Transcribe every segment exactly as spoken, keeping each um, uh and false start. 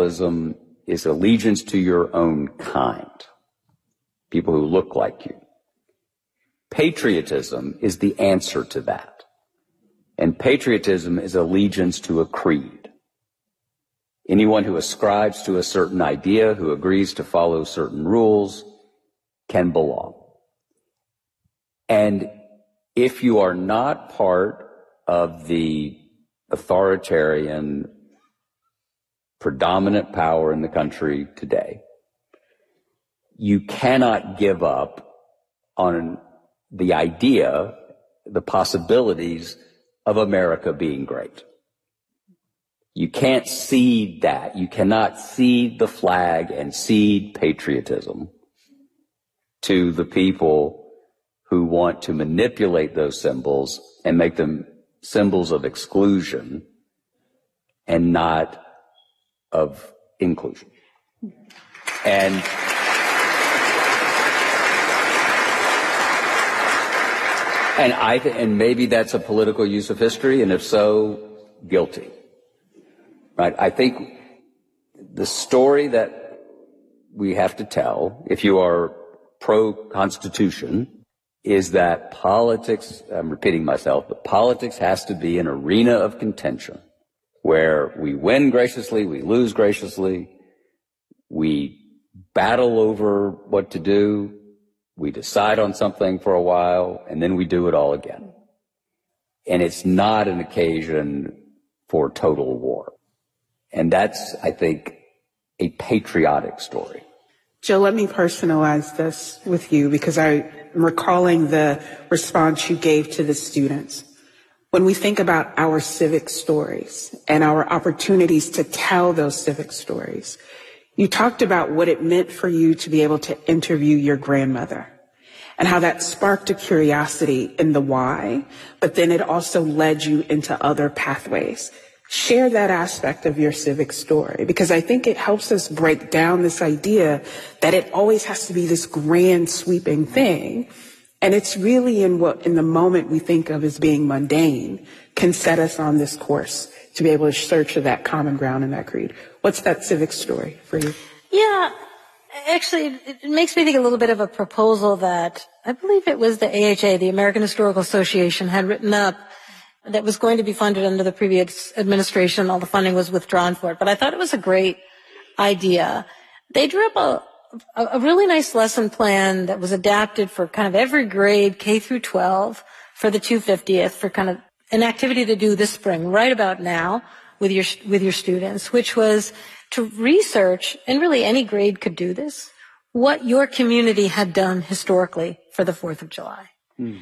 nationalism is allegiance to your own kind, people who look like you. Patriotism is the answer to that. And patriotism is allegiance to a creed. Anyone who ascribes to a certain idea, who agrees to follow certain rules, can belong. And if you are not part of the authoritarian, predominant power in the country today, you cannot give up on the idea, the possibilities of America being great. You can't cede that. You cannot cede the flag and cede patriotism to the people who want to manipulate those symbols and make them symbols of exclusion and not of inclusion. And and I th- and maybe that's a political use of history, and if so, guilty. Right? I think the story that we have to tell, if you are pro-Constitution, is that politics, I'm repeating myself, but politics has to be an arena of contention where we win graciously, we lose graciously, we battle over what to do, we decide on something for a while, and then we do it all again. And it's not an occasion for total war. And that's, I think, a patriotic story. Joe, let me personalize this with you because I'm recalling the response you gave to the students. When we think about our civic stories and our opportunities to tell those civic stories, you talked about what it meant for you to be able to interview your grandmother and how that sparked a curiosity in the why, but then it also led you into other pathways. Share that aspect of your civic story, because I think it helps us break down this idea that it always has to be this grand sweeping thing. And it's really in what, in the moment we think of as being mundane, can set us on this course to be able to search for that common ground and that creed. What's that civic story for you? Yeah, actually, it makes me think a little bit of a proposal that I believe it was the A H A, the American Historical Association, had written up that was going to be funded under the previous administration. All the funding was withdrawn for it. But I thought it was a great idea. They drew up a, a really nice lesson plan that was adapted for kind of every grade, K through twelve, for the two hundred fiftieth, for kind of an activity to do this spring, right about now, with your, with your students, which was to research, and really any grade could do this, what your community had done historically for the fourth of July. Mm.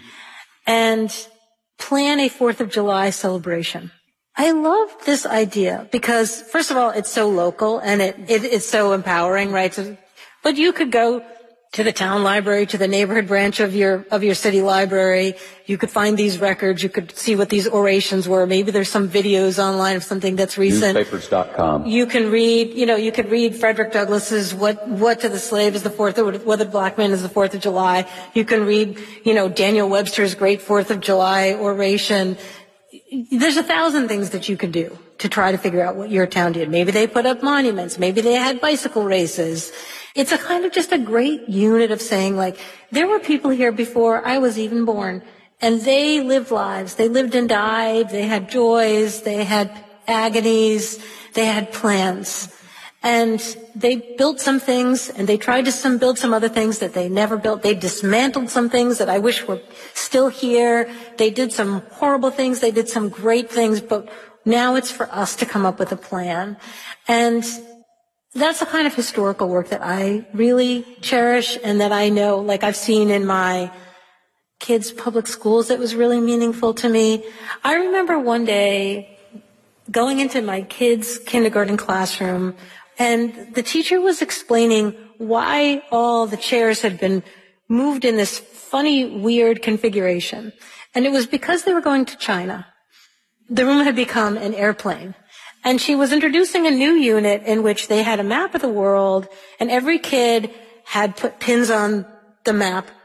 And plan a fourth of July celebration. I love this idea because, first of all, it's so local and it, it it's so empowering, right? So, but you could go to the town library, to the neighborhood branch of your of your city library. You could find these records. You could see what these orations were. Maybe there's some videos online of something that's recent. Newspapers dot com. You can read, you know, you could read Frederick Douglass's "What What to the Slave is the Fourth, What the Black Man is the Fourth of July." You can read, you know, Daniel Webster's great Fourth of July oration. There's a thousand things that you can do to try to figure out what your town did. Maybe they put up monuments. Maybe they had bicycle races. It's a kind of just a great unit of saying, like, there were people here before I was even born, and they lived lives. They lived and died. They had joys. They had agonies. They had plans. And they built some things, and they tried to some build some other things that they never built. They dismantled some things that I wish were still here. They did some horrible things. They did some great things, but now it's for us to come up with a plan. And that's the kind of historical work that I really cherish and that I know, like I've seen in my kids' public schools, that was really meaningful to me. I remember one day going into my kids' kindergarten classroom, and the teacher was explaining why all the chairs had been moved in this funny, weird configuration. And it was because they were going to China. The room had become an airplane. And she was introducing a new unit in which they had a map of the world, and every kid had put pins on the map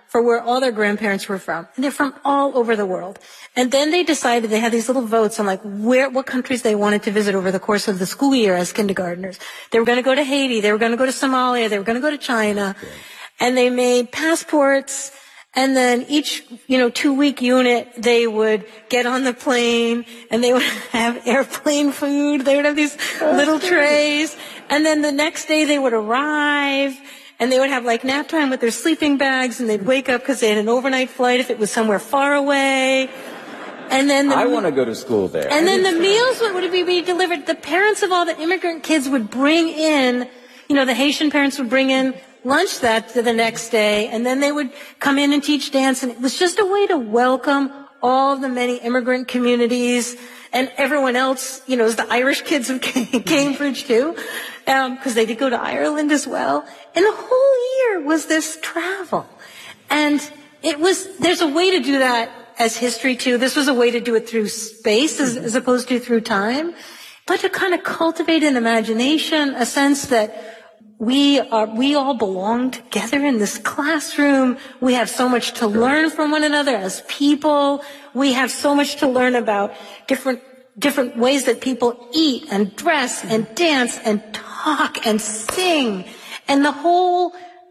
for where all their grandparents were from. And they're from all over the world. And then they decided, they had these little votes on like where, what countries they wanted to visit over the course of the school year as kindergartners. They were going to go to Haiti. They were going to go to Somalia. They were going to go to China. Okay. And they made passports. And then each, you know, two-week unit, they would get on the plane, and they would have airplane food. They would have these little trays. And then the next day they would arrive, and they would have, like, nap time with their sleeping bags, and they'd wake up because they had an overnight flight if it was somewhere far away. And then the, I want to go to school there. And then the meals would, would be delivered. The parents of all the immigrant kids would bring in, you know, the Haitian parents would bring in lunch that the next day, and then they would come in and teach dance, and it was just a way to welcome all the many immigrant communities and everyone else, you know, as the Irish kids of Cambridge too, because um, they did go to Ireland as well. And the whole year was this travel. And it was, there's a way to do that as history too. This was a way to do it through space as, as opposed to through time, but to kind of cultivate an imagination, a sense that We are, we all belong together in this classroom. We have so much to learn from one another as people. We have so much to learn about different, different ways that people eat and dress and dance and talk and sing. And the whole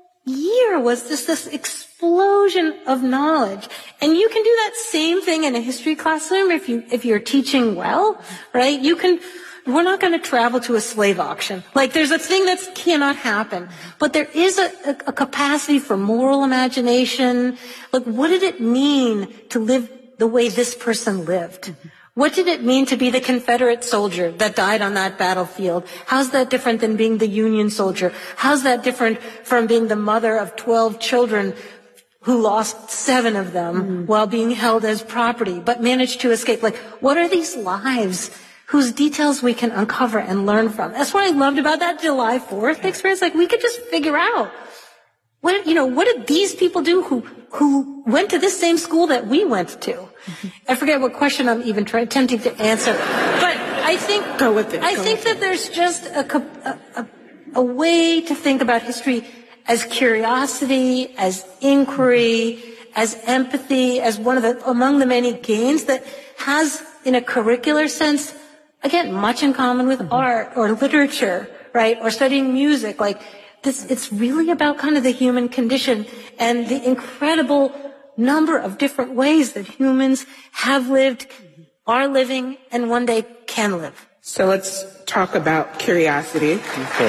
year was just this explosion of knowledge. And you can do that same thing in a history classroom if you, if you're teaching well, right? You can, We're not going to travel to a slave auction. Like, there's a thing that cannot happen. But there is a, a, a capacity for moral imagination. Like, what did it mean to live the way this person lived? Mm-hmm. What did it mean to be the Confederate soldier that died on that battlefield? How's that different than being the Union soldier? How's that different from being the mother of twelve children who lost seven of them mm-hmm. while being held as property, but managed to escape? Like, what are these lives whose details we can uncover and learn from? That's what I loved about that July fourth experience. Like, we could just figure out what, you know, what did these people do who, who went to this same school that we went to? Mm-hmm. I forget what question I'm even trying, attempting to answer. But I think, Go with it. I Go think that it. There's just a, a, a way to think about history as curiosity, as inquiry, as empathy, as one of the, among the many gains that has, in a curricular sense, again, much in common with mm-hmm. art or literature, right? Or studying music. Like, this, it's really about kind of the human condition and the incredible number of different ways that humans have lived, are living, and one day can live. So let's talk about curiosity.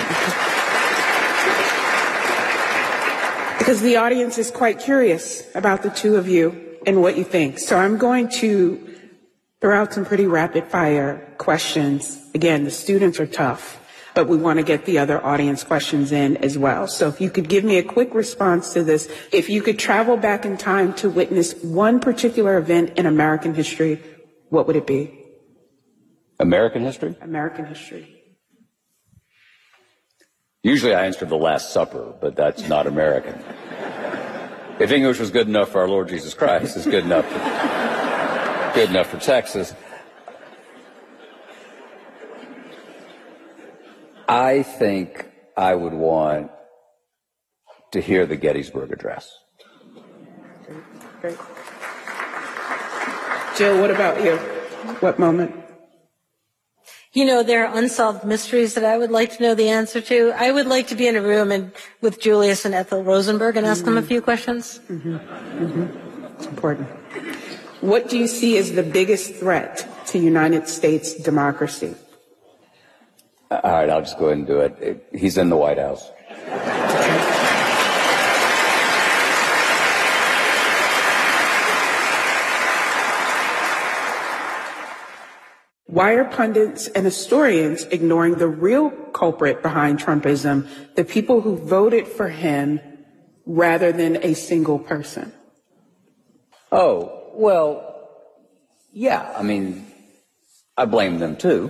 Because the audience is quite curious about the two of you and what you think. So I'm going to throw out some pretty rapid fire questions. Again, the students are tough, but we want to get the other audience questions in as well. So if you could give me a quick response to this, if you could travel back in time to witness one particular event in American history, what would it be? American history? American history. Usually I answer the Last Supper, but that's not American. If English was good enough for our Lord Jesus Christ, it's good enough for, good enough for Texas. I think I would want to hear the Gettysburg Address. Great. Jill, what about you? What moment? You know, there are unsolved mysteries that I would like to know the answer to. I would like to be in a room and with Julius and Ethel Rosenberg and ask mm-hmm. them a few questions. Mm-hmm. Mm-hmm. It's important. What do you see as the biggest threat to United States democracy? All right, I'll just go ahead and do it. He's in the White House. Why are pundits and historians ignoring the real culprit behind Trumpism, the people who voted for him rather than a single person? Oh, well, yeah, I mean, I blame them too.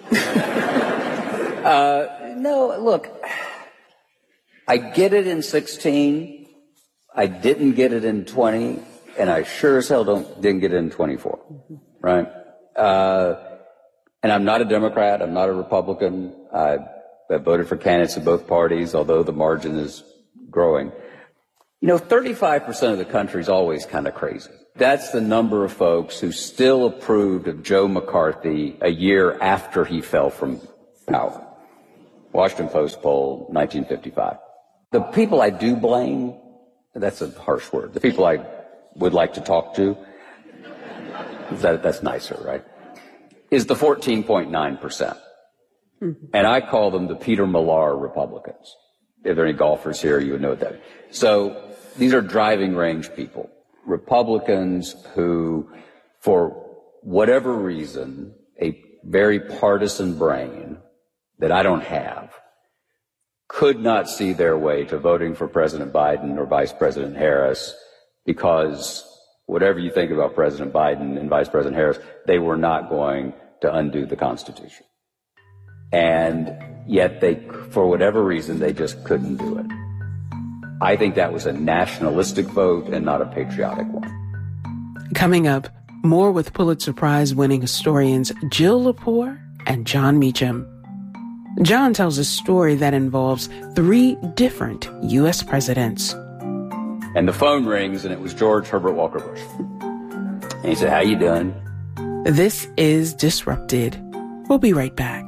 uh, no, look, I get it in sixteen, I didn't get it in twenty, and I sure as hell don't, didn't get it in twenty-four, right? Uh, And I'm not a Democrat. I'm not a Republican. I, I voted for candidates of both parties, although the margin is growing. You know, thirty-five percent of the country is always kind of crazy. That's the number of folks who still approved of Joe McCarthy a year after he fell from power. Washington Post poll, nineteen fifty-five. The people I do blame, that's a harsh word, the people I would like to talk to, that, that's nicer, right, is the fourteen point nine percent. Mm-hmm. And I call them the Peter Millar Republicans. If there are any golfers here, you would know that. So these are driving range people, Republicans who, for whatever reason, a very partisan brain that I don't have, could not see their way to voting for President Biden or Vice President Harris because whatever you think about President Biden and Vice President Harris, they were not going to undo the Constitution. And yet they, for whatever reason, they just couldn't do it. I think that was a nationalistic vote and not a patriotic one. Coming up, more with Pulitzer Prize winning historians Jill Lepore and Jon Meacham. Jon tells a story that involves three different U S presidents. And the phone rings, and it was George Herbert Walker Bush. And he said, "How you doing?" This is Disrupted. We'll be right back.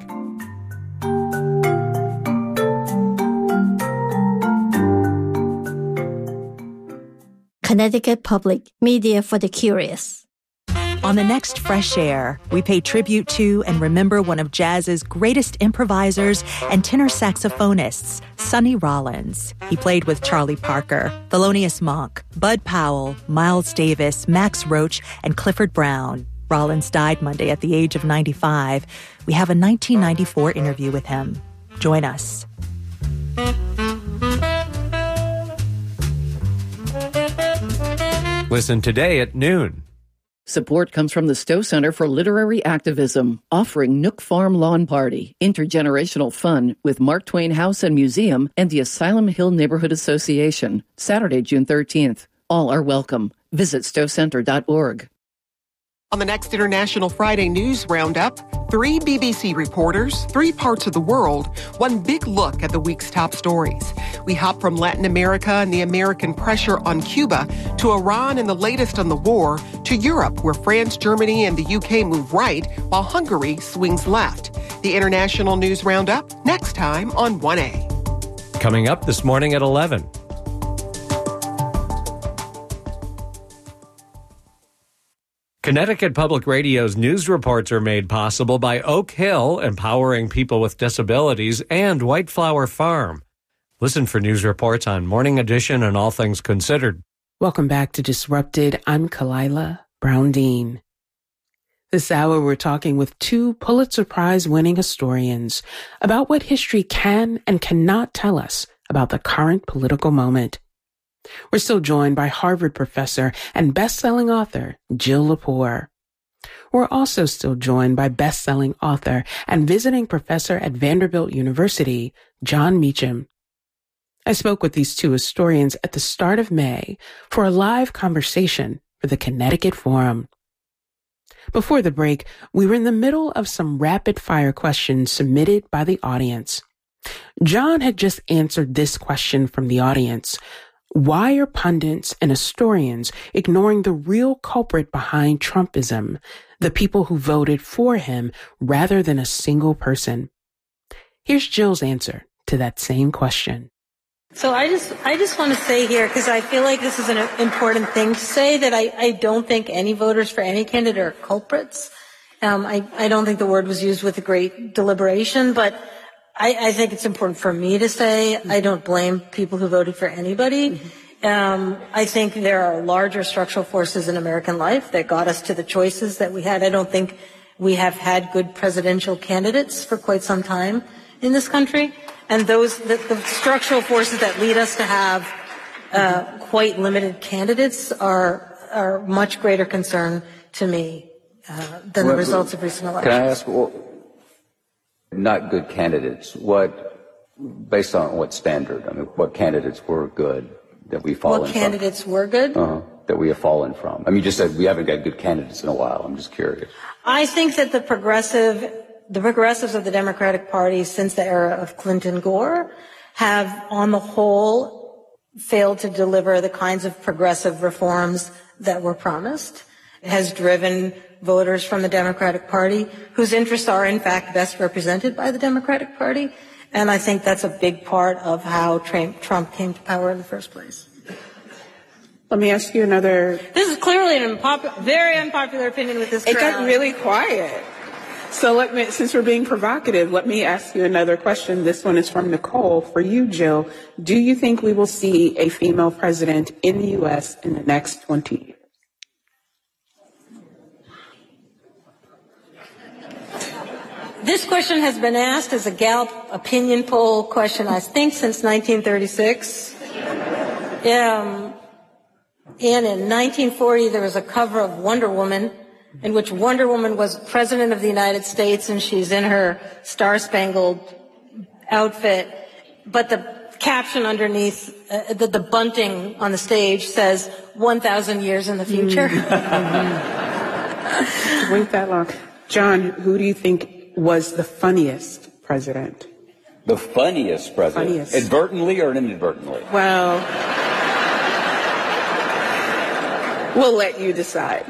Connecticut Public Media for the Curious. On the next Fresh Air, we pay tribute to and remember one of jazz's greatest improvisers and tenor saxophonists, Sonny Rollins. He played with Charlie Parker, Thelonious Monk, Bud Powell, Miles Davis, Max Roach, and Clifford Brown. Rollins died Monday at the age of ninety-five. We have a nineteen ninety-four interview with him. Join us. Listen today at noon. Support comes from the Stowe Center for Literary Activism, offering Nook Farm Lawn Party, intergenerational fun with Mark Twain House and Museum and the Asylum Hill Neighborhood Association, Saturday, June thirteenth. All are welcome. Visit stowe center dot org. On the next International Friday News Roundup, three B B C reporters, three parts of the world, one big look at the week's top stories. We hop from Latin America and the American pressure on Cuba to Iran and the latest on the war to Europe, where France, Germany, and the U K move right while Hungary swings left. The International News Roundup next time on one A. Coming up this morning at eleven. Connecticut Public Radio's news reports are made possible by Oak Hill, empowering people with disabilities, and White Flower Farm. Listen for news reports on Morning Edition and All Things Considered. Welcome back to Disrupted. I'm Kalila Brown-Dean. This hour, we're talking with two Pulitzer Prize winning historians about what history can and cannot tell us about the current political moment. We're still joined by Harvard professor and best-selling author Jill Lepore. We're also still joined by best-selling author and visiting professor at Vanderbilt University, Jon Meacham. I spoke with these two historians at the start of May for a live conversation for the Connecticut Forum. Before the break, we were in the middle of some rapid-fire questions submitted by the audience. Jon had just answered this question from the audience. Why are pundits and historians ignoring the real culprit behind Trumpism, the people who voted for him rather than a single person? Here's Jill's answer to that same question. So I just, I just want to say here, because I feel like this is an important thing to say, that I, I don't think any voters for any candidate are culprits. Um, I, I don't think the word was used with a great deliberation, but I, I think it's important for me to say I don't blame people who voted for anybody. Mm-hmm. Um, I think there are larger structural forces in American life that got us to the choices that we had. I don't think we have had good presidential candidates for quite some time in this country. And those, the, the structural forces that lead us to have uh, quite limited candidates are, are much greater concern to me uh, than well, the results of recent elections. Can I ask, well, not good candidates, what, based on what standard? I mean, what candidates were good that we've fallen from? What candidates were good? Uh-huh, that we have fallen from. I mean, you just said we haven't got good candidates in a while. I'm just curious. I think that the progressive, the progressives of the Democratic Party since the era of Clinton Gore have, on the whole, failed to deliver the kinds of progressive reforms that were promised. It has driven voters from the Democratic Party whose interests are, in fact, best represented by the Democratic Party. And I think that's a big part of how Trump came to power in the first place. Let me ask you another. This is clearly an unpopular, very unpopular opinion with this crowd. It got really quiet. So let me, since we're being provocative, let me ask you another question. This one is from Nicole. For you, Jill, do you think we will see a female president in the U S in the next twenty years? This question has been asked as a Gallup opinion poll question, I think, since nineteen thirty-six. Um, and in nineteen forty, there was a cover of Wonder Woman in which Wonder Woman was President of the United States, and she's in her star-spangled outfit. But the caption underneath, uh, the, the bunting on the stage says, one thousand years in the future. Mm-hmm. Wait that long. John, who do you think was the funniest president? The funniest president? Funniest. Advertently or inadvertently? Well, we'll let you decide.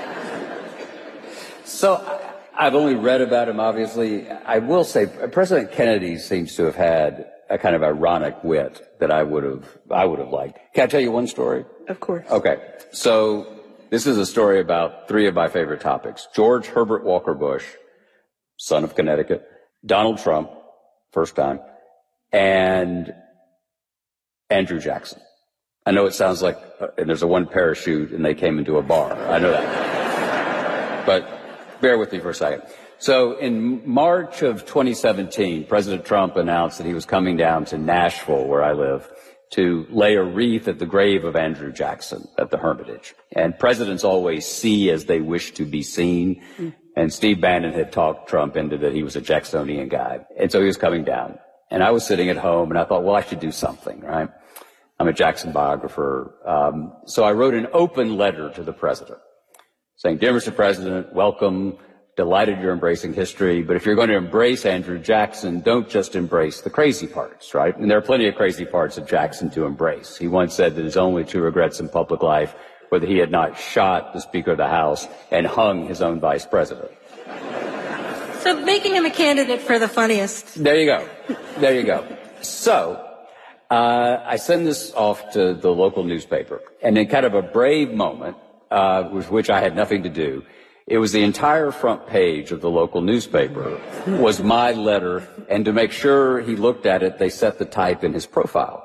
So I've only read about him, obviously. I will say President Kennedy seems to have had a kind of ironic wit that I would have I would have liked. Can I tell you one story? Of course. Okay. So this is a story about three of my favorite topics. George Herbert Walker Bush, son of Connecticut, Donald Trump, first time, and Andrew Jackson. I know it sounds like, uh, and there's a one parachute and they came into a bar. I know that. But bear with me for a second. So in March of twenty seventeen, President Trump announced that he was coming down to Nashville, where I live, to lay a wreath at the grave of Andrew Jackson at the Hermitage. And presidents always see as they wish to be seen. Mm. And Steve Bannon had talked Trump into that he was a Jacksonian guy. And so he was coming down. And I was sitting at home and I thought, well, I should do something, right? I'm a Jackson biographer. Um, so I wrote an open letter to the president saying, dear Mister President, welcome, delighted you're embracing history, but if you're going to embrace Andrew Jackson, don't just embrace the crazy parts, right? And there are plenty of crazy parts of Jackson to embrace. He once said that his only two regrets in public life were that he had not shot the Speaker of the House and hung his own vice president. So making him a candidate for the funniest. There you go. There you go. So uh, I send this off to the local newspaper, and in kind of a brave moment, Uh, with which I had nothing to do. It was the entire front page of the local newspaper was my letter, and to make sure he looked at it, they set the type in his profile.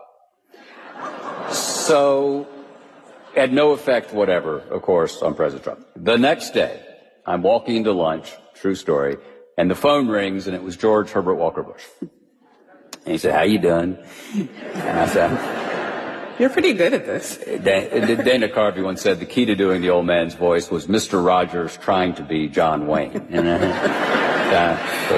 So, had no effect whatever, of course, on President Trump. The next day, I'm walking into lunch, true story, and the phone rings, and it was George Herbert Walker Bush. And he said, how you doing? And I said, you're pretty good at this. Dana Carvey once said the key to doing the old man's voice was Mister Rogers trying to be John Wayne. And, uh,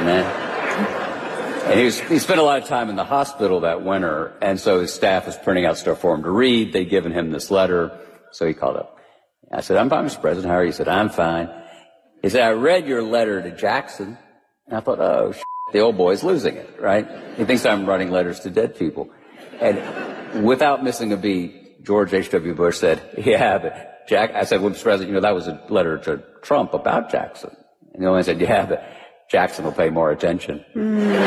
and he, was, he spent a lot of time in the hospital that winter, and so his staff was printing out stuff for him to read. They'd given him this letter, so he called up. I said, I'm fine, Mister President. How are you? He said, I'm fine. He said, I read your letter to Jackson, and I thought, oh, shit, the old boy's losing it, right? He thinks I'm writing letters to dead people. And without missing a beat, George H W. Bush said, yeah, but Jack, I said, well, Mister President, you know, that was a letter to Trump about Jackson. And the old man said, yeah, but Jackson will pay more attention. Mm.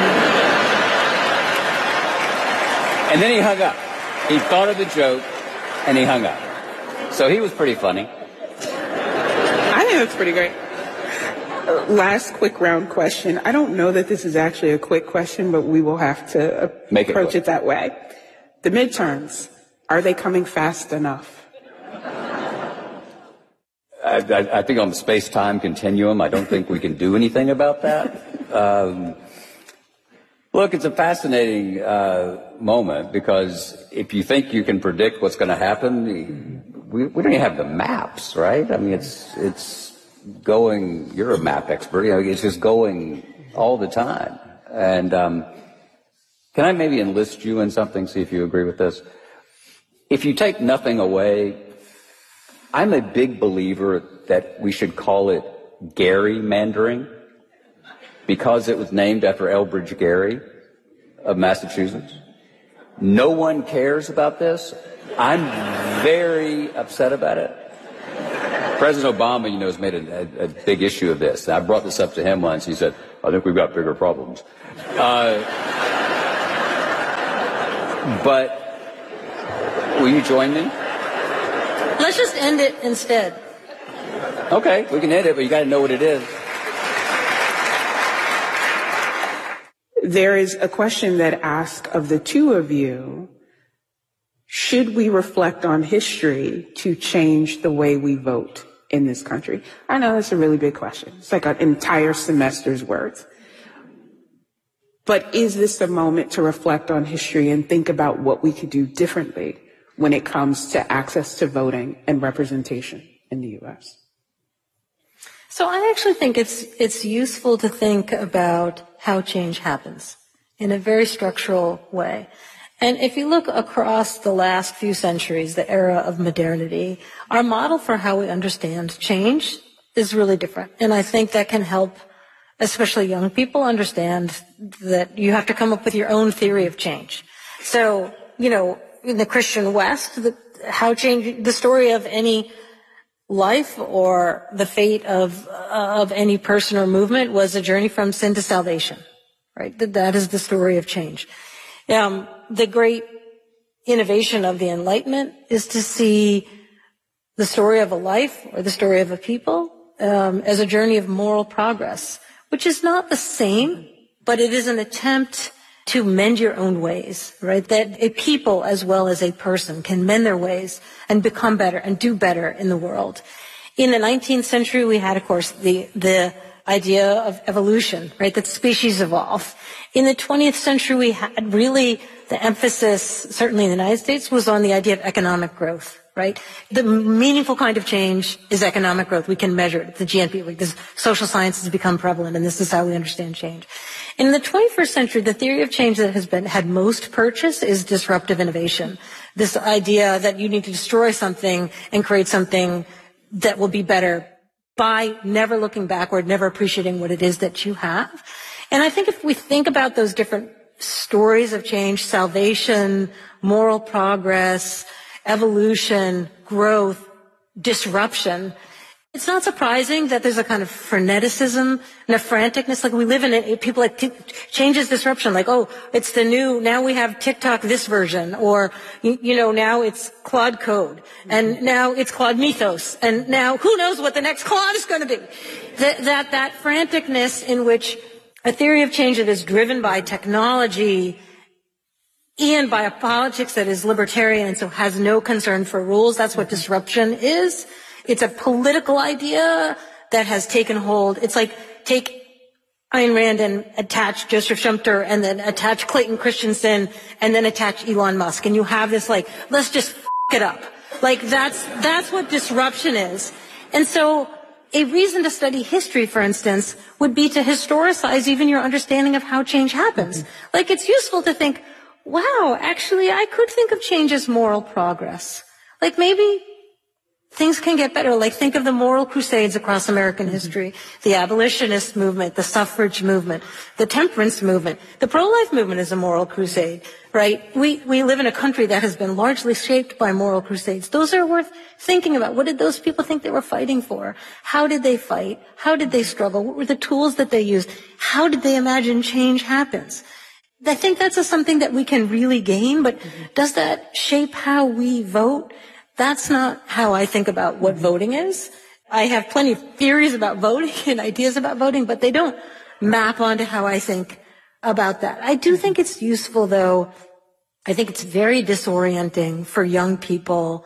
And then he hung up. He thought of the joke, and he hung up. So he was pretty funny. I think that's pretty great. Uh, last quick round question. I don't know that this is actually a quick question, but we will have to uh, Make approach it, it that way. The midterms, are they coming fast enough? I, I, I think on the space-time continuum, I don't think we can do anything about that. Um, look, it's a fascinating uh, moment because if you think you can predict what's going to happen, we, we don't even have the maps, right? I mean, it's it's going. You're a map expert. You know, it's just going all the time, and. Um, Can I maybe enlist you in something, see if you agree with this? If you take nothing away, I'm a big believer that we should call it gerrymandering because it was named after Elbridge Gerry of Massachusetts. No one cares about this. I'm very upset about it. President Obama, you know, has made a, a, a big issue of this. I brought this up to him once. He said, I think we've got bigger problems. Uh, but will you join me? Let's just end it instead. Okay, we can end it, but you got to know what it is. There is a question that asks of the two of you, should we reflect on history to change the way we vote in this country? I know that's a really big question. It's like an entire semester's worth. But is this a moment to reflect on history and think about what we could do differently when it comes to access to voting and representation in the U S? So I actually think it's it's useful to think about how change happens in a very structural way. And if you look across the last few centuries, the era of modernity, our model for how we understand change is really different. And I think that can help, especially young people, understand that you have to come up with your own theory of change. So, you know, in the Christian West, the, how change, the story of any life or the fate of uh, of any person or movement was a journey from sin to salvation, right? That, that is the story of change. Um, the great innovation of the Enlightenment is to see the story of a life or the story of a people um, as a journey of moral progress, which is not the same, but it is an attempt to mend your own ways, right? That a people as well as a person can mend their ways and become better and do better in the world. In the nineteenth century, we had, of course, the, the idea of evolution, right? That species evolve. In the twentieth century, we had really the emphasis, certainly in the United States, was on the idea of economic growth, right? The meaningful kind of change is economic growth. We can measure it. The G N P, because social science has become prevalent, and this is how we understand change. In the twenty-first century, the theory of change that has been had most purchase is disruptive innovation. This idea that you need to destroy something and create something that will be better by never looking backward, never appreciating what it is that you have. And I think if we think about those different stories of change, salvation, moral progress, evolution, growth, disruption, it's not surprising that there's a kind of freneticism and a franticness. Like we live in it, people like t- change is disruption. Like, oh, it's the new, now we have TikTok this version, or, you, you know, now it's Claude Code, and now it's Claude Mythos, and now who knows what the next Claude is going to be. That, that, that franticness in which a theory of change that is driven by technology and by a politics that is libertarian and so has no concern for rules, that's what disruption is. It's a political idea that has taken hold. It's like take Ayn Rand and attach Joseph Schumpeter and then attach Clayton Christensen and then attach Elon Musk. And you have this like, let's just f*** it up. Like that's, that's what disruption is. And so a reason to study history, for instance, would be to historicize even your understanding of how change happens. Mm-hmm. Like it's useful to think, wow, actually I could think of change as moral progress. Like maybe things can get better. Like think of the moral crusades across American mm-hmm. history, the abolitionist movement, the suffrage movement, the temperance movement. The pro-life movement is a moral crusade, right? We, we live in a country that has been largely shaped by moral crusades. Those are worth thinking about. What did those people think they were fighting for? How did they fight? How did they struggle? What were the tools that they used? How did they imagine change happens? I think that's a, something that we can really gain, but mm-hmm. does that shape how we vote? That's not how I think about what voting is. I have plenty of theories about voting and ideas about voting, but they don't map onto how I think about that. I do think it's useful, though. I think it's very disorienting for young people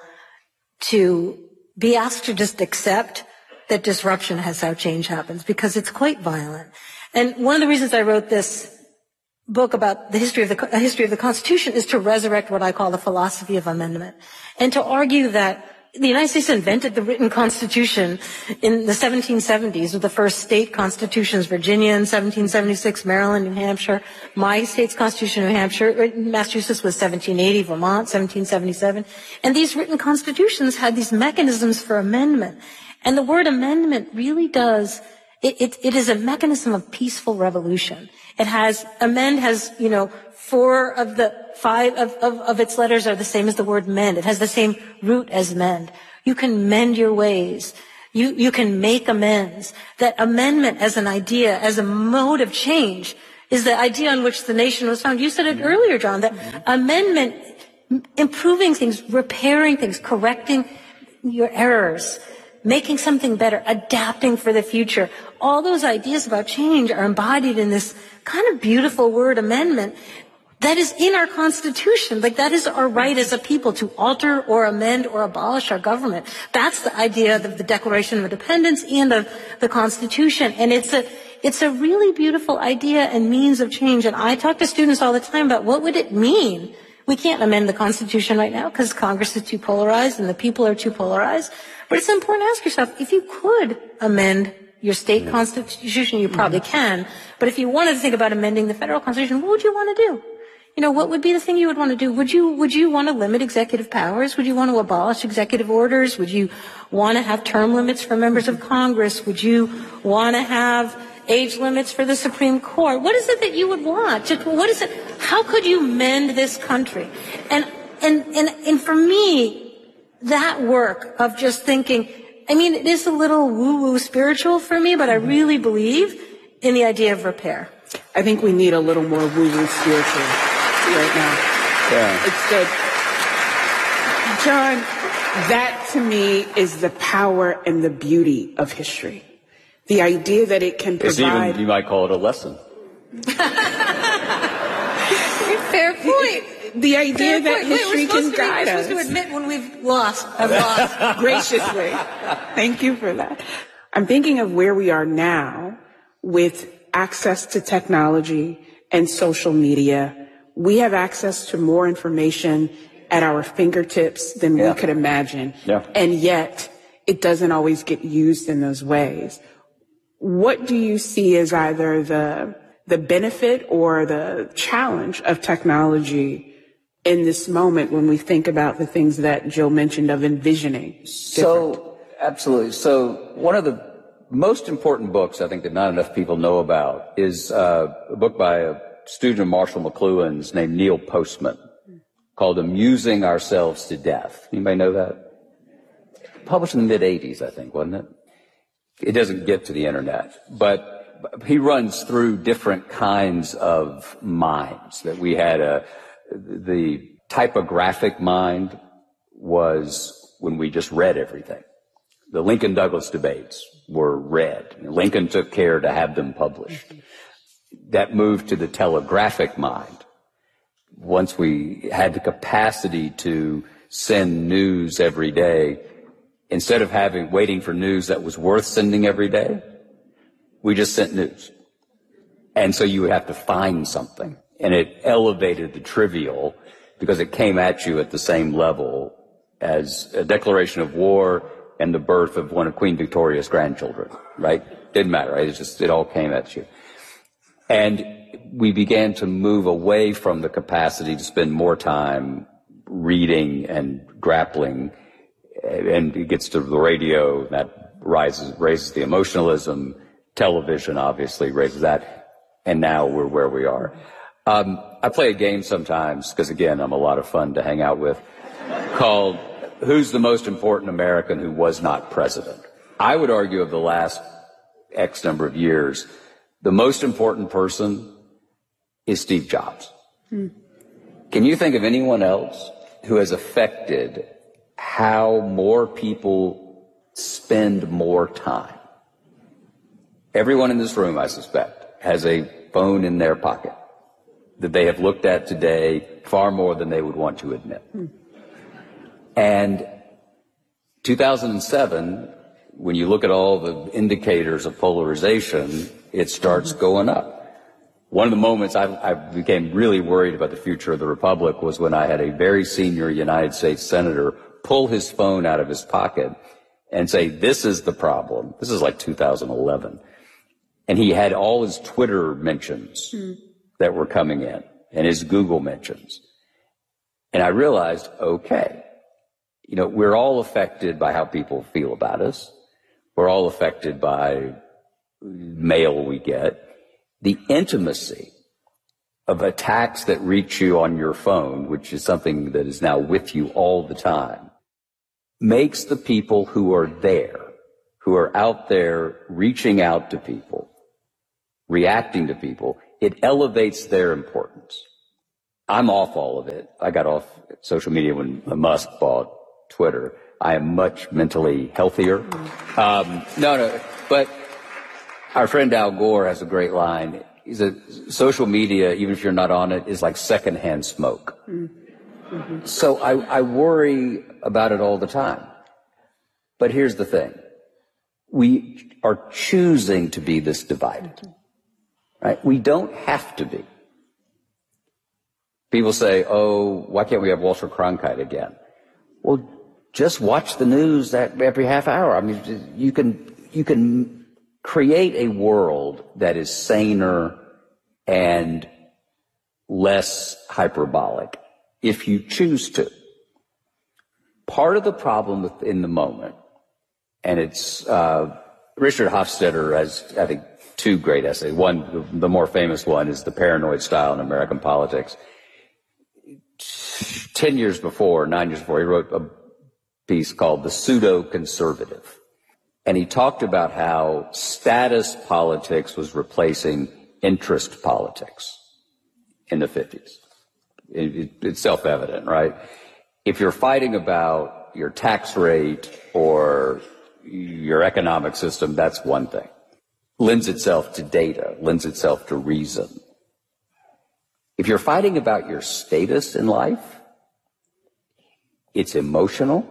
to be asked to just accept that disruption has how change happens, because it's quite violent. And one of the reasons I wrote this book about the history of the uh, history of the Constitution is to resurrect what I call the philosophy of amendment, and to argue that the United States invented the written Constitution in the seventeen seventies with the first state constitutions, Virginia in seventeen seventy-six, Maryland, New Hampshire, my state's constitution, New Hampshire, Massachusetts was seventeen eighty, Vermont, seventeen seventy-seven. And these written constitutions had these mechanisms for amendment. And the word amendment really does It, it, it is a mechanism of peaceful revolution. It has, amend has, you know, four of the five of, of, of its letters are the same as the word mend. It has the same root as mend. You can mend your ways. You, you can make amends. That amendment as an idea, as a mode of change, is the idea on which the nation was founded. You said it earlier, John, that amendment, improving things, repairing things, correcting your errors, making something better, adapting for the future. All those ideas about change are embodied in this kind of beautiful word amendment that is in our Constitution. Like, that is our right as a people to alter or amend or abolish our government. That's the idea of the Declaration of Independence and of the Constitution. And it's a, it's a really beautiful idea and means of change. And I talk to students all the time about what would it mean. We can't amend the Constitution right now because Congress is too polarized and the people are too polarized. But it's important to ask yourself, if you could amend your state yeah. constitution, you probably mm-hmm. can. But if you wanted to think about amending the federal constitution, what would you want to do? You know, what would be the thing you would want to do? Would you, would you want to limit executive powers? Would you want to abolish executive orders? Would you want to have term limits for members of Congress? Would you want to have age limits for the Supreme Court? What is it that you would want? Just, what is it? How could you mend this country? And, and, and, and for me, that work of just thinking, I mean, it is a little woo-woo spiritual for me, but I really believe in the idea of repair. I think we need a little more woo-woo spiritual right now. Yeah. It's good. John, that to me is the power and the beauty of history. The idea that it can provide... Even, you might call it a lesson. Fair point. The idea Fair that point. history Wait, can to, guide we're us. supposed to admit when we've lost. I've lost. Graciously. Thank you for that. I'm thinking of where we are now with access to technology and social media. We have access to more information at our fingertips than yeah. we could imagine. Yeah. And yet it doesn't always get used in those ways. What do you see as either the the benefit or the challenge of technology in this moment when we think about the things that Jill mentioned of envisioning? Different? So, absolutely. So one of the most important books I think that not enough people know about is uh, a book by a student of Marshall McLuhan's named Neil Postman called Amusing Ourselves to Death. Anybody know that? Published in the mid eighties, I think, wasn't it? It doesn't get to the internet, but he runs through different kinds of minds. That we had a, the typographic mind was when we just read everything. The Lincoln-Douglas debates were read. Lincoln took care to have them published. That moved to the telegraphic mind. Once we had the capacity to send news every day, instead of having waiting for news that was worth sending every day, we just sent news. And so you would have to find something. And it elevated the trivial because it came at you at the same level as a declaration of war and the birth of one of Queen Victoria's grandchildren, right? Didn't matter, right? It just, it all came at you. And we began to move away from the capacity to spend more time reading and grappling. And it gets to the radio, that rises, raises the emotionalism. Television obviously raises that. And now we're where we are. Um, I play a game sometimes, because again, I'm a lot of fun to hang out with, called Who's the Most Important American Who Was Not President? I would argue of the last X number of years, the most important person is Steve Jobs. Hmm. Can you think of anyone else who has affected how more people spend more time? Everyone in this room, I suspect, has a phone in their pocket that they have looked at today far more than they would want to admit. Hmm. And two thousand seven, when you look at all the indicators of polarization, it starts going up. One of the moments I, I became really worried about the future of the republic was when I had a very senior United States senator pull his phone out of his pocket and say, this is the problem. This is like two thousand eleven. And he had all his Twitter mentions mm. that were coming in and his Google mentions. And I realized, okay, you know, we're all affected by how people feel about us. We're all affected by mail we get, the intimacy of attacks that reach you on your phone, which is something that is now with you all the time, makes the people who are there, who are out there reaching out to people, reacting to people, it elevates their importance. I'm off all of it. I got off social media when Musk bought Twitter. I am much mentally healthier. Um, no, no, but our friend Al Gore has a great line. He said, social media, even if you're not on it, is like secondhand smoke. Mm-hmm. So I, I worry about it all the time. But here's the thing. We are choosing to be this divided, right? We don't have to be. People say, oh, why can't we have Walter Cronkite again? Well, just watch the news every half hour. I mean, you can, you can create a world that is saner and less hyperbolic if you choose to. Part of the problem in the moment, and it's uh, Richard Hofstadter has, I think, two great essays. One, the more famous one, is The Paranoid Style in American Politics. Ten years before, nine years before, he wrote a piece called The Pseudo-Conservative. And he talked about how status politics was replacing interest politics in the fifties. It, it, it's self-evident, right? If you're fighting about your tax rate or your economic system, that's one thing. Lends itself to data, lends itself to reason. If you're fighting about your status in life, it's emotional,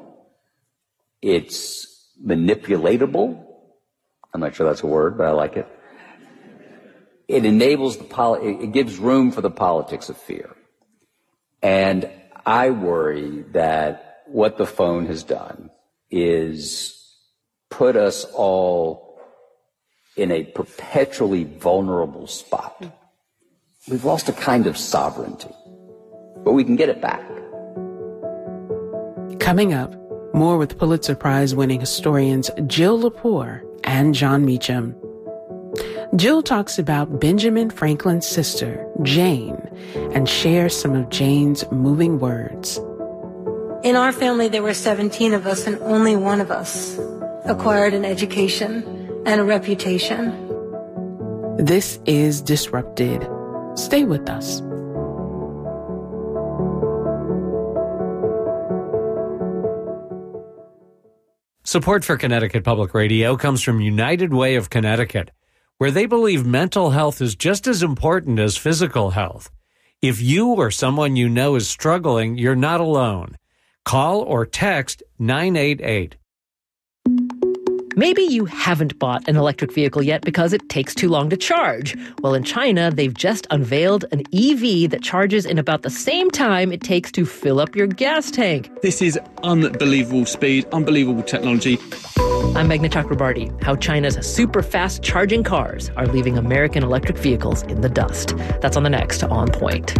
it's manipulatable. I'm not sure that's a word, but I like it. It enables the poli- it gives room for the politics of fear. And I worry that what the phone has done is put us all in a perpetually vulnerable spot. We've lost a kind of sovereignty, but we can get it back. Coming up, more with Pulitzer Prize-winning historians Jill Lepore and Jon Meacham. Jill talks about Benjamin Franklin's sister, Jane, and shares some of Jane's moving words. In our family, there were seventeen of us, and only one of us acquired an education and a reputation. This is Disrupted. Stay with us. Support for Connecticut Public Radio comes from United Way of Connecticut, where they believe mental health is just as important as physical health. If you or someone you know is struggling, you're not alone. Call or text nine eight eight. Maybe you haven't bought an electric vehicle yet because it takes too long to charge. Well, in China, they've just unveiled an E V that charges in about the same time it takes to fill up your gas tank. This is unbelievable speed, unbelievable technology. I'm Meghna Chakrabarti. How China's super fast charging cars are leaving American electric vehicles in the dust. That's on the next On Point.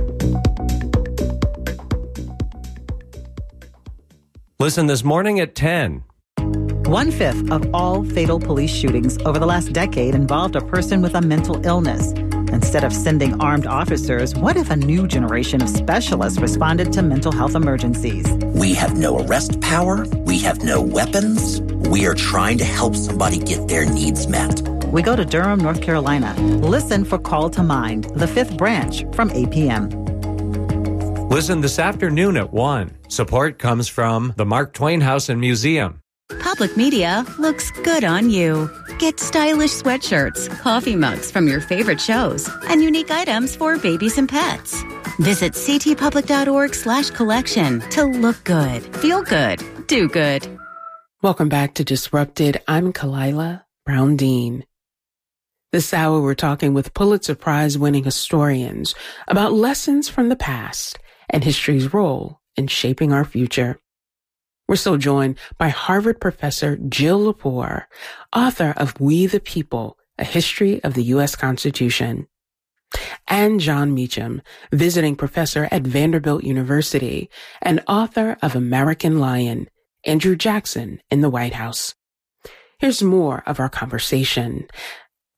Listen this morning at ten. One-fifth of all fatal police shootings over the last decade involved a person with a mental illness. Instead of sending armed officers, what if a new generation of specialists responded to mental health emergencies? We have no arrest power. We have no weapons. We are trying to help somebody get their needs met. We go to Durham, North Carolina. Listen for Call to Mind, the fifth branch from eight p.m. Listen this afternoon at one. Support comes from the Mark Twain House and Museum. Public Media looks good on you. Get stylish sweatshirts, coffee mugs from your favorite shows, and unique items for babies and pets. Visit ctpublic.org slash collection to look good, feel good, do good. Welcome back to Disrupted. I'm Kalila Brown-Dean. This hour, we're talking with Pulitzer Prize-winning historians about lessons from the past and history's role in shaping our future. We're still joined by Harvard professor Jill Lepore, author of We the People, A History of the U S Constitution, and Jon Meacham, visiting professor at Vanderbilt University and author of American Lion, Andrew Jackson in the White House. Here's more of our conversation.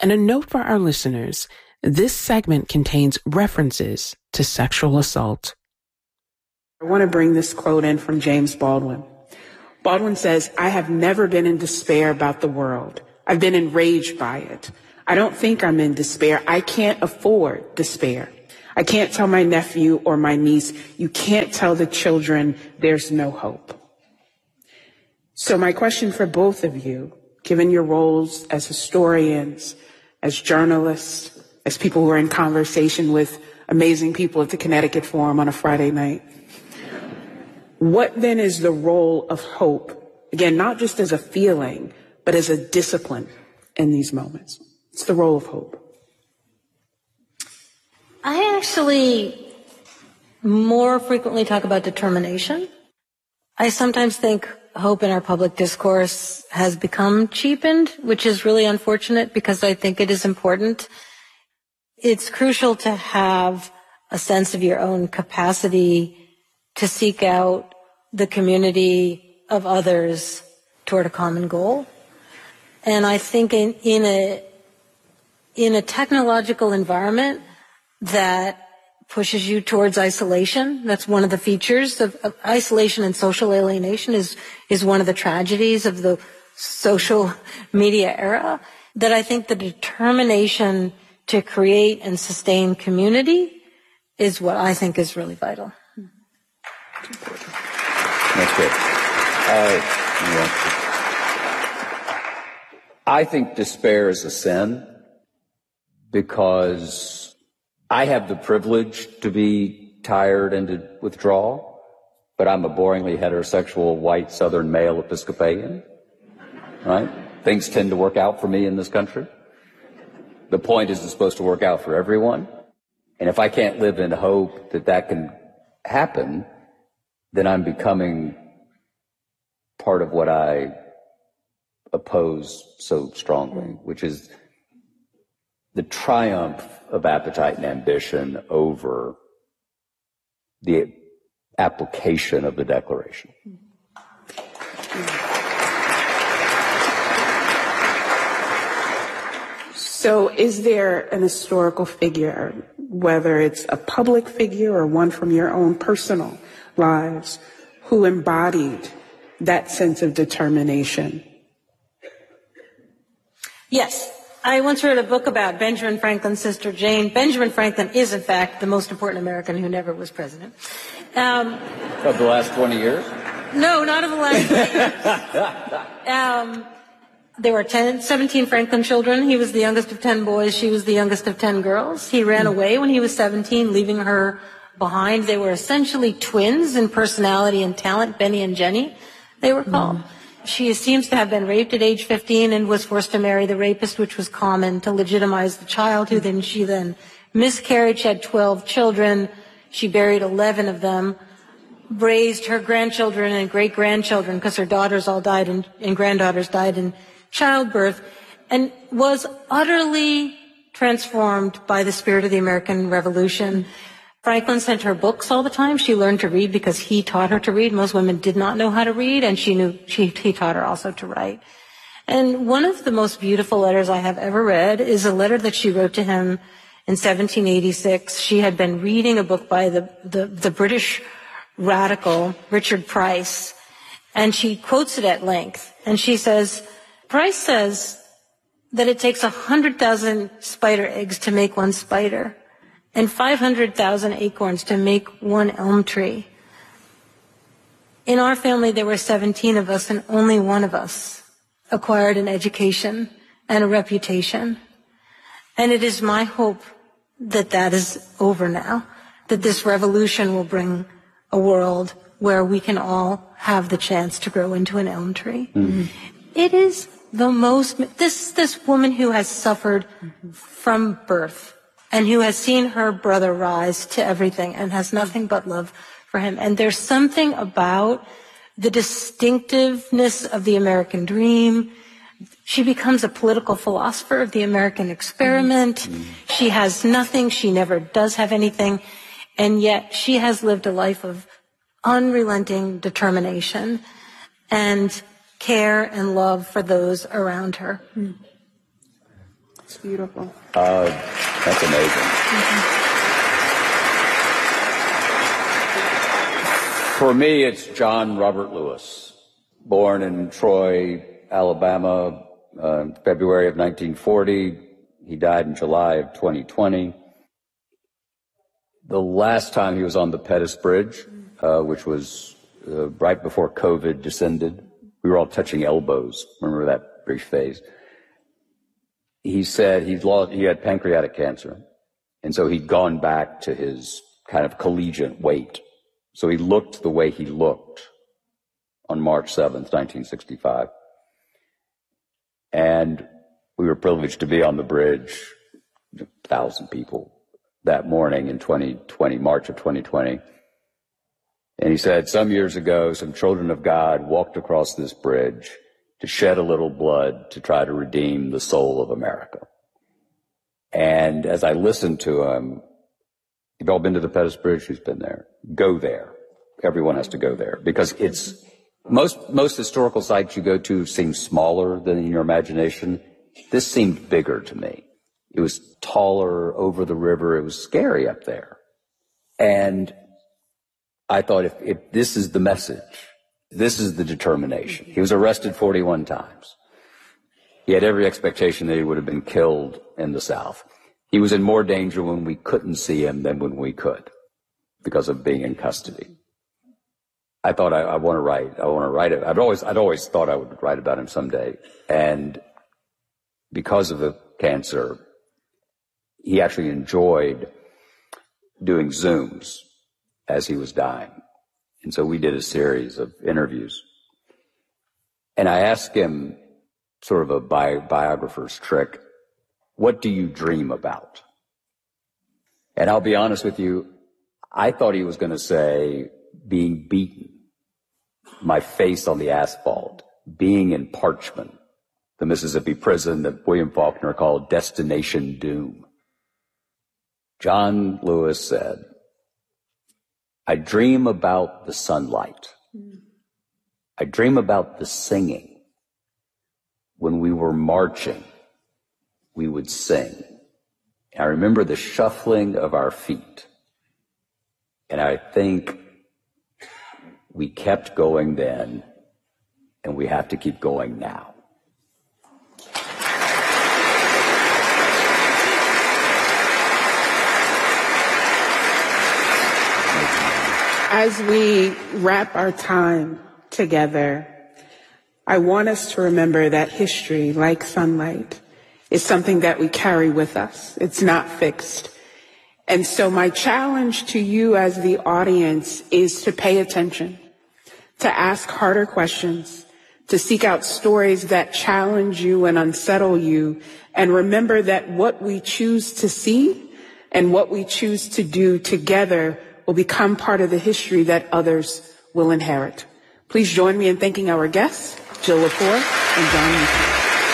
And a note for our listeners, this segment contains references to sexual assault. I want to bring this quote in from James Baldwin. Baldwin says, "I have never been in despair about the world. I've been enraged by it. I don't think I'm in despair. I can't afford despair. I can't tell my nephew or my niece, you can't tell the children there's no hope." So my question for both of you, given your roles as historians, as journalists, as people who are in conversation with amazing people at the Connecticut Forum on a Friday night, what then is the role of hope? Again, not just as a feeling, but as a discipline in these moments. It's the role of hope. I actually more frequently talk about determination. I sometimes think hope in our public discourse has become cheapened, which is really unfortunate because I think it is important. It's crucial to have a sense of your own capacity to seek out the community of others toward a common goal. And I think in, in a in a technological environment that pushes you towards isolation, that's one of the features of, of isolation, and social alienation is is one of the tragedies of the social media era, that I think the determination to create and sustain community is what I think is really vital. That's good. Uh, yeah. I think despair is a sin because I have the privilege to be tired and to withdraw, but I'm a boringly heterosexual white Southern male Episcopalian, right? Things tend to work out for me in this country. The point is it's supposed to work out for everyone. And if I can't live in hope that that can happen, then I'm becoming part of what I oppose so strongly, which is the triumph of appetite and ambition over the application of the Declaration. So is there an historical figure, whether it's a public figure or one from your own personal lives, who embodied that sense of determination? Yes. I once read a book about Benjamin Franklin's sister Jane. Benjamin Franklin is, in fact, the most important American who never was president. Um, of the last twenty years? No, not of the last twenty years. Um, there were ten, seventeen Franklin children. He was the youngest of ten boys. She was the youngest of ten girls. He ran away when he was seventeen, leaving her behind. They were essentially twins in personality and talent, Benny and Jenny, they were called. Mm. She seems to have been raped at age fifteen and was forced to marry the rapist, which was common, to legitimize the child, who then she then miscarried. She had twelve children. She buried eleven of them, raised her grandchildren and great-grandchildren, because her daughters all died in, and granddaughters died in childbirth, and was utterly transformed by the spirit of the American Revolution. Franklin sent her books all the time. She learned to read because he taught her to read. Most women did not know how to read, and she knew she, he taught her also to write. And one of the most beautiful letters I have ever read is a letter that she wrote to him in seventeen eighty-six. She had been reading a book by the, the, the British radical Richard Price, and she quotes it at length. And she says, Price says that it takes one hundred thousand spider eggs to make one spider, and five hundred thousand acorns to make one elm tree. In our family, there were seventeen of us, and only one of us acquired an education and a reputation. And it is my hope that that is over now, that this revolution will bring a world where we can all have the chance to grow into an elm tree. Mm-hmm. It is the most, this, this woman who has suffered from birth, and who has seen her brother rise to everything and has nothing but love for him. And there's something about the distinctiveness of the American dream. She becomes a political philosopher of the American experiment. Mm-hmm. She has nothing. She never does have anything. And yet she has lived a life of unrelenting determination and care and love for those around her. Mm. It's beautiful. Uh, that's amazing. Mm-hmm. For me, it's John Robert Lewis, born in Troy, Alabama, uh, February of nineteen forty. He died in July of twenty twenty. The last time he was on the Pettus Bridge, uh, which was uh, right before COVID descended, we were all touching elbows. Remember that brief phase? He said he'd lost, he had pancreatic cancer, and so he'd gone back to his kind of collegiate weight. So he looked the way he looked on March seventh, nineteen sixty-five. And we were privileged to be on the bridge, a thousand people that morning in twenty twenty, March of twenty twenty. And he said, some years ago, some children of God walked across this bridge to shed a little blood to try to redeem the soul of America. And as I listened to him, you've all been to the Pettus Bridge? Who's been there? Go there. Everyone has to go there because it's most most historical sites you go to seem smaller than in your imagination. This seemed bigger to me. It was taller over the river. It was scary up there. And I thought if, if this is the message, this is the determination. He was arrested forty-one times. He had every expectation that he would have been killed in the South. He was in more danger when we couldn't see him than when we could because of being in custody. I thought I, I want to write. I want to write it. I'd always, I'd always thought I would write about him someday. And because of the cancer, he actually enjoyed doing Zooms as he was dying. And so we did a series of interviews. And I asked him, sort of a bi- biographer's trick, what do you dream about? And I'll be honest with you, I thought he was going to say being beaten, my face on the asphalt, being in Parchman, the Mississippi prison that William Faulkner called Destination Doom. John Lewis said, I dream about the sunlight. I dream about the singing. When we were marching, we would sing. I remember the shuffling of our feet. And I think we kept going then, and we have to keep going now. As we wrap our time together, I want us to remember that history, like sunlight, is something that we carry with us. It's not fixed. And so my challenge to you as the audience is to pay attention, to ask harder questions, to seek out stories that challenge you and unsettle you, and remember that what we choose to see and what we choose to do together will become part of the history that others will inherit. Please join me in thanking our guests, Jill Lepore and John Meacham.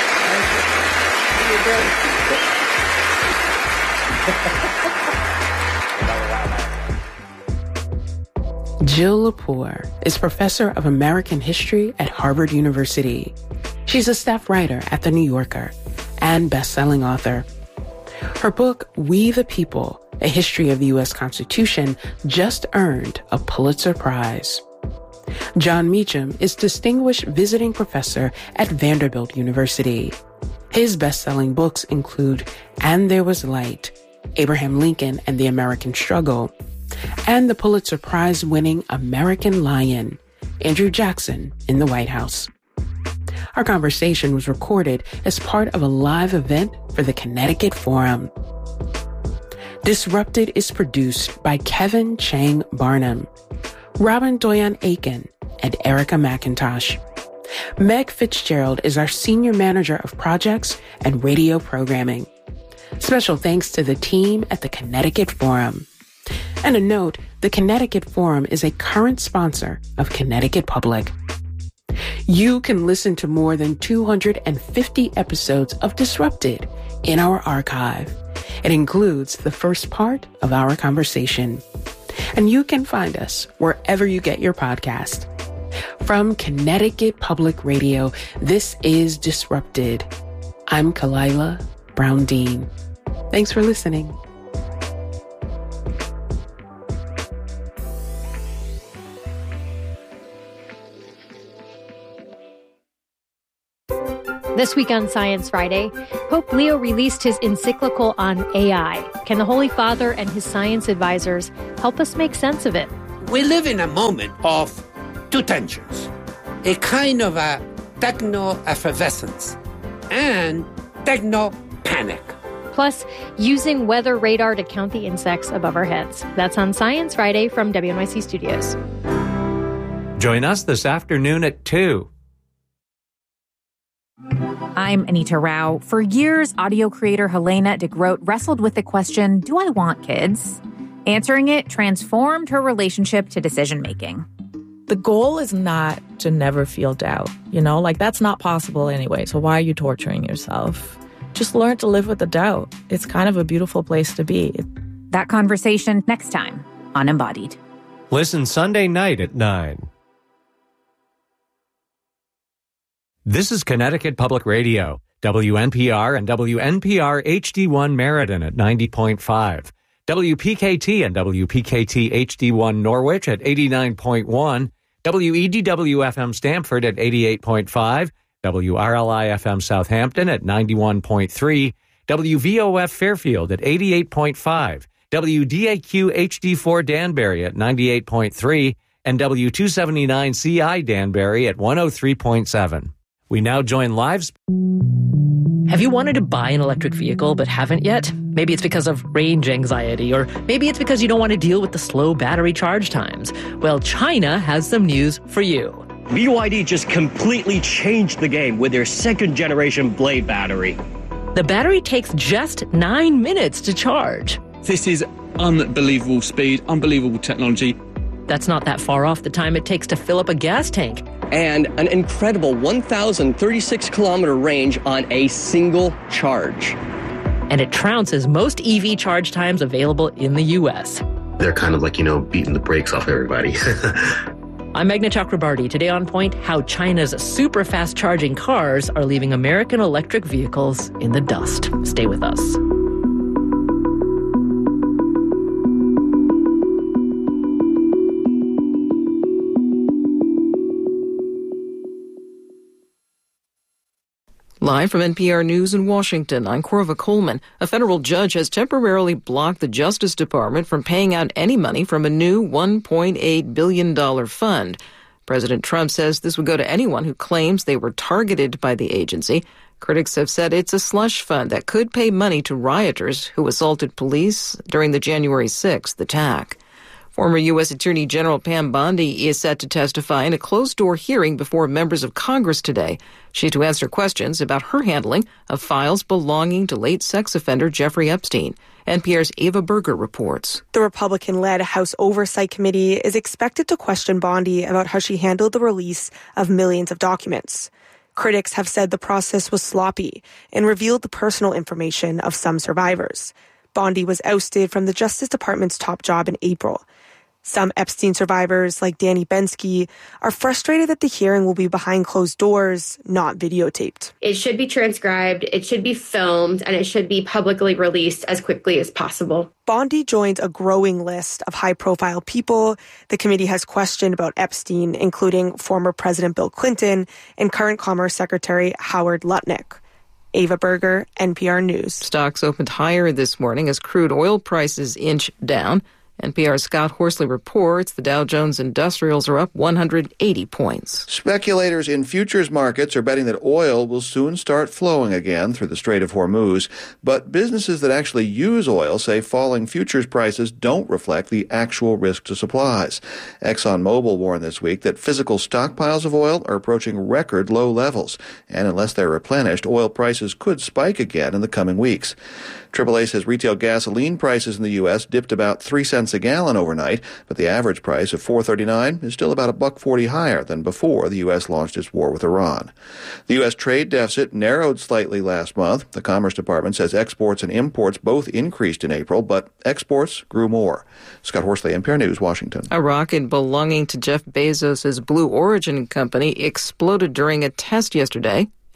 Jill Lepore is professor of American history at Harvard University. She's a staff writer at The New Yorker and best-selling author. Her book, We the People, A History of the U S Constitution, just earned a Pulitzer Prize. John Meacham is Distinguished Visiting Professor at Vanderbilt University. His best-selling books include And There Was Light, Abraham Lincoln and the American Struggle, and the Pulitzer Prize-winning American Lion, Andrew Jackson in the White House. Our conversation was recorded as part of a live event for the Connecticut Forum. Disrupted is produced by Kevin Chang Barnum, Robin Doyon Aiken, and Erica McIntosh. Meg Fitzgerald is our Senior Manager of Projects and Radio Programming. Special thanks to the team at the Connecticut Forum. And a note, the Connecticut Forum is a current sponsor of Connecticut Public. You can listen to more than two hundred fifty episodes of Disrupted in our archive. It includes the first part of our conversation. And you can find us wherever you get your podcast. From Connecticut Public Radio, this is Disrupted. I'm Kalila Brown Dean. Thanks for listening. This week on Science Friday, Pope Leo released his encyclical on A I. Can the Holy Father and his science advisors help us make sense of it? We live in a moment of two tensions, a kind of a techno-effervescence and techno-panic. Plus, using weather radar to count the insects above our heads. That's on Science Friday from W N Y C Studios. Join us this afternoon at two. I'm Anita Rao. For years, audio creator Helena de Groot wrestled with the question, do I want kids? Answering it transformed her relationship to decision-making. The goal is not to never feel doubt, you know? Like, that's not possible anyway, so why are you torturing yourself? Just learn to live with the doubt. It's kind of a beautiful place to be. That conversation next time on Embodied. Listen Sunday night at nine. This is Connecticut Public Radio, W N P R and W N P R H D one Meriden at ninety point five, W P K T and W P K T H D one Norwich at eighty-nine point one, W E D W F M Stamford at eighty-eight point five, W R L I F M Southampton at ninety-one point three, W V O F Fairfield at eighty-eight point five, W D A Q H D four Danbury at ninety-eight point three, and W two seventy-nine C I Danbury at one oh three point seven. We now join live. Have you wanted to buy an electric vehicle but haven't yet? Maybe it's because of range anxiety, or maybe it's because you don't want to deal with the slow battery charge times. Well, China has some news for you. B Y D just completely changed the game with their second generation Blade battery. The battery takes just nine minutes to charge. This is unbelievable speed, unbelievable technology. That's not that far off the time it takes to fill up a gas tank. And an incredible one thousand thirty-six kilometer range on a single charge. And it trounces most E V charge times available in the U S. They're kind of like, you know, beating the brakes off everybody. I'm Meghna Chakrabarti. Today on Point, how China's super fast charging cars are leaving American electric vehicles in the dust. Stay with us. Live from N P R News in Washington, I'm Corva Coleman. A federal judge has temporarily blocked the Justice Department from paying out any money from a new one point eight billion dollars fund. President Trump says this would go to anyone who claims they were targeted by the agency. Critics have said it's a slush fund that could pay money to rioters who assaulted police during the January sixth attack. Former U S Attorney General Pam Bondi is set to testify in a closed-door hearing before members of Congress today. She's to answer questions about her handling of files belonging to late sex offender Jeffrey Epstein. N P R's Ava Berger reports. The Republican-led House Oversight Committee is expected to question Bondi about how she handled the release of millions of documents. Critics have said the process was sloppy and revealed the personal information of some survivors. Bondi was ousted from the Justice Department's top job in April. Some Epstein survivors, like Danny Bensky, are frustrated that the hearing will be behind closed doors, not videotaped. It should be transcribed, it should be filmed, and it should be publicly released as quickly as possible. Bondi joins a growing list of high-profile people the committee has questioned about Epstein, including former President Bill Clinton and current Commerce Secretary Howard Lutnick. Ava Berger, N P R News. Stocks opened higher this morning as crude oil prices inch down. N P R's Scott Horsley reports the Dow Jones Industrials are up one hundred eighty points. Speculators in futures markets are betting that oil will soon start flowing again through the Strait of Hormuz, but businesses that actually use oil say falling futures prices don't reflect the actual risk to supplies. ExxonMobil warned this week that physical stockpiles of oil are approaching record low levels, and unless they're replenished, oil prices could spike again in the coming weeks. triple A says retail gasoline prices in the U S dipped about three cents a gallon overnight, but the average price of four dollars and thirty-nine cents is still about a buck forty higher than before the U S launched its war with Iran. The U S trade deficit narrowed slightly last month. The Commerce Department says exports and imports both increased in April, but exports grew more. Scott Horsley, N P R News, Washington. A rocket belonging to Jeff Bezos' Blue Origin company exploded during a test yesterday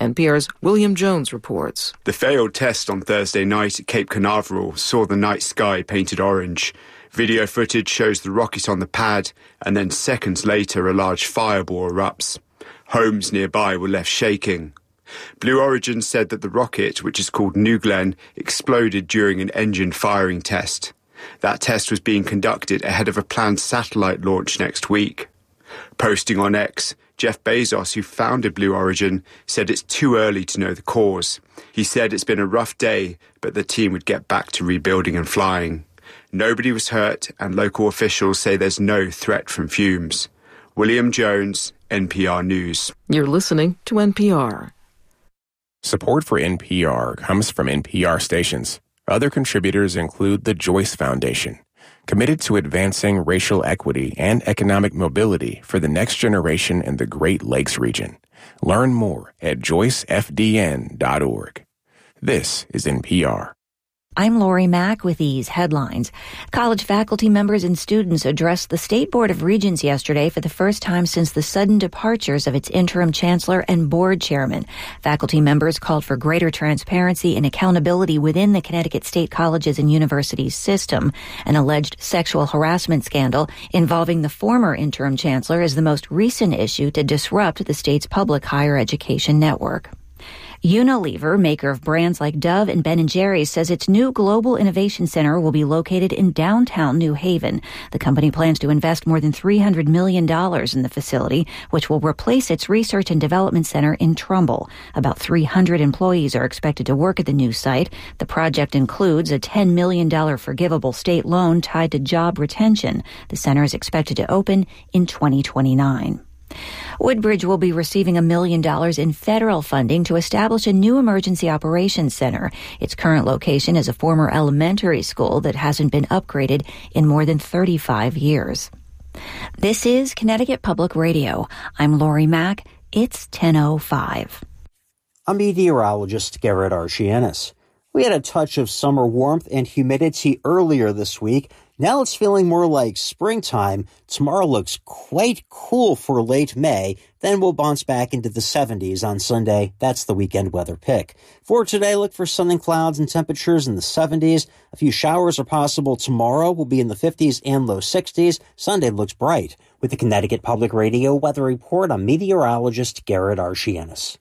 N P R's William Jones reports. The failed test on Thursday night at Cape Canaveral saw the night sky painted orange. Video footage shows the rocket on the pad, and then seconds later a large fireball erupts. Homes nearby were left shaking. Blue Origin said that the rocket, which is called New Glenn, exploded during an engine firing test. That test was being conducted ahead of a planned satellite launch next week. Posting on X, Jeff Bezos, who founded Blue Origin, said it's too early to know the cause. He said it's been a rough day, but the team would get back to rebuilding and flying. Nobody was hurt, and local officials say there's no threat from fumes. William Jones, N P R News. You're listening to N P R. Support for N P R comes from N P R stations. Other contributors include the Joyce Foundation, committed to advancing racial equity and economic mobility for the next generation in the Great Lakes region. Learn more at joyce f d n dot org. This is N P R. I'm Lori Mack with these headlines. College faculty members and students addressed the State Board of Regents yesterday for the first time since the sudden departures of its interim chancellor and board chairman. Faculty members called for greater transparency and accountability within the Connecticut State Colleges and Universities system. An alleged sexual harassment scandal involving the former interim chancellor is the most recent issue to disrupt the state's public higher education network. Unilever, maker of brands like Dove and Ben and Jerry's, says its new Global Innovation Center will be located in downtown New Haven. The company plans to invest more than three hundred million dollars in the facility, which will replace its research and development center in Trumbull. About three hundred employees are expected to work at the new site. The project includes a ten million dollars forgivable state loan tied to job retention. The center is expected to open in twenty twenty-nine. Woodbridge will be receiving a million dollars in federal funding to establish a new emergency operations center. Its current location is a former elementary school that hasn't been upgraded in more than thirty-five years. This is Connecticut Public Radio. I'm Lori Mack. It's ten oh five. I'm meteorologist Garrett Archianis. We had a touch of summer warmth and humidity earlier this week. Now it's feeling more like springtime. Tomorrow looks quite cool for late May. Then we'll bounce back into the seventies on Sunday. That's the weekend weather pick. For today, look for sun and clouds and temperatures in the seventies. A few showers are possible tomorrow. We'll be in the fifties and low sixties. Sunday looks bright. With the Connecticut Public Radio Weather Report, I'm meteorologist Garrett Archianis.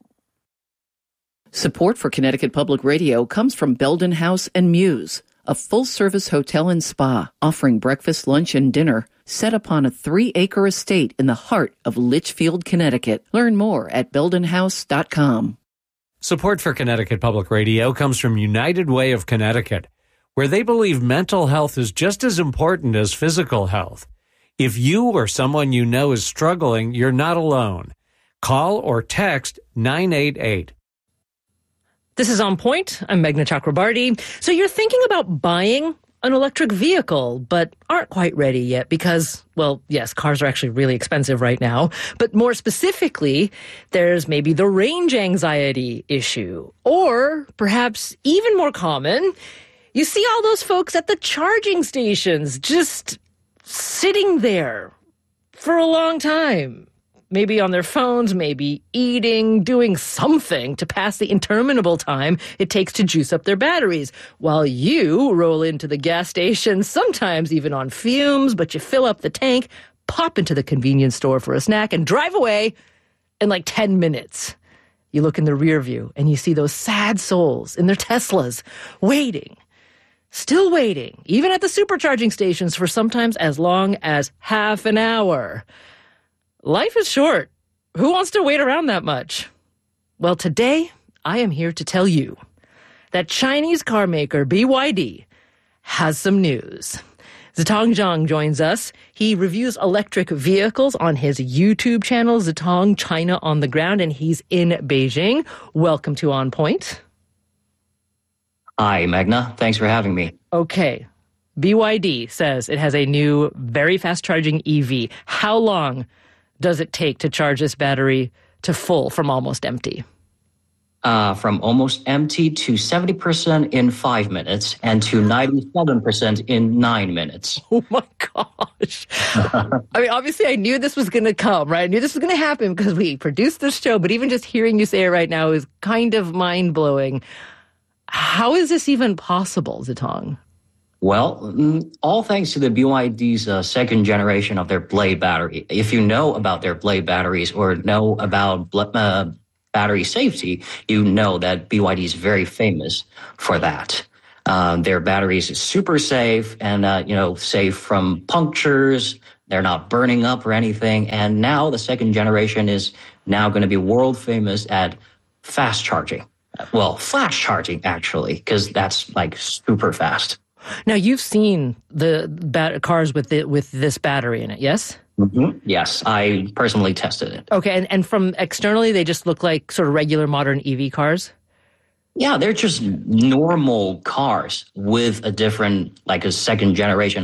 Support for Connecticut Public Radio comes from Belden House and Muse, a full-service hotel and spa offering breakfast, lunch, and dinner set upon a three-acre estate in the heart of Litchfield, Connecticut. Learn more at belden house dot com. Support for Connecticut Public Radio comes from United Way of Connecticut, where they believe mental health is just as important as physical health. If you or someone you know is struggling, you're not alone. Call or text nine eight eight. This is On Point. I'm Meghna Chakrabarti. So you're thinking about buying an electric vehicle, but aren't quite ready yet because, well, yes, cars are actually really expensive right now. But more specifically, there's maybe the range anxiety issue. Or perhaps even more common, you see all those folks at the charging stations just sitting there for a long time. Maybe on their phones, maybe eating, doing something to pass the interminable time it takes to juice up their batteries, while you roll into the gas station, sometimes even on fumes, but you fill up the tank, pop into the convenience store for a snack, and drive away in like ten minutes. You look in the rear view, and you see those sad souls in their Teslas, waiting, still waiting, even at the supercharging stations for sometimes as long as half an hour. Life is short. Who wants to wait around that much? Well, today, I am here to tell you that Chinese car maker B Y D has some news. Zitong Zhang joins us. He reviews electric vehicles on his YouTube channel, Zitong China on the Ground, and he's in Beijing. Welcome to On Point. Hi, Meghna. Thanks for having me. Okay. B Y D says it has a new, very fast-charging E V. How long does it take to charge this battery to full from almost empty? uh, from almost empty to seventy percent in five minutes and to ninety-seven percent in nine minutes. Oh my gosh. I mean, obviously I knew this was going to come, right? I knew this was going to happen because we produced this show, but even just hearing you say it right now is kind of mind-blowing. How is this even possible, Zitong? Well, all thanks to the B Y D's uh, second generation of their Blade battery. If you know about their Blade batteries or know about uh, battery safety, you know that B Y D is very famous for that. Um, their batteries are super safe and, uh, you know, safe from punctures. They're not burning up or anything. And now the second generation is now going to be world famous at fast charging. Well, flash charging, actually, because that's like super fast. Now, you've seen the bat- cars with the, with this battery in it, yes? Mm-hmm. Yes, I personally tested it. Okay, and, and from externally, they just look like sort of regular modern E V cars? Yeah, they're just normal cars with a different, like a second generation